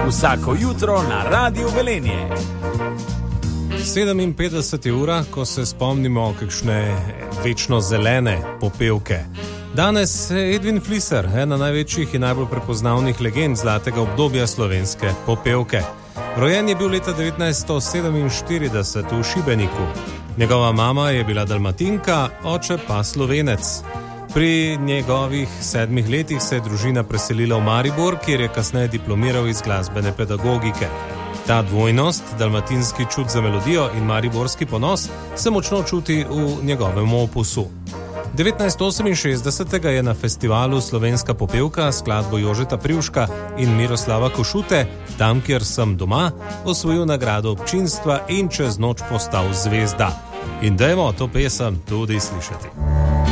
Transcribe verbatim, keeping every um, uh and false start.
Vsako jutro na Radiu Velenje. sedeminpetdeset je ura, ko se spomnimo kakšne večno zelene popevke. Danes Edvin Fliser, ena največjih in najbolj prepoznavnih legend zlatega obdobja slovenske popevke. Rojen je bil leta devetnajststo sedeminštirideset v Šibeniku. Njegova mama je bila Dalmatinka, oče pa Slovenec. Pri njegovih sedmih letih se je družina preselila v Maribor, kjer je kasneje diplomiral iz glasbene pedagogike. Ta dvojnost, dalmatinski čut za melodijo in mariborski ponos, se močno čuti v njegovem opusu. devetnajststo oseminšestdeset je na festivalu Slovenska popevka skladbo Jožeta Privška in Miroslava Košute, Tam, kjer sem doma, osvojil nagrado občinstva in čez noč postal zvezda. In dajmo to pesem tudi slišati.